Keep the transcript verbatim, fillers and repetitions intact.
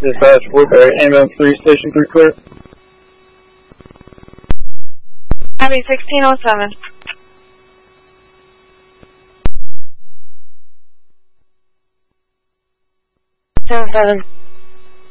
Dispatch Woodbury, ambulance three, station three clear. Abby sixteen oh seven. seven seven.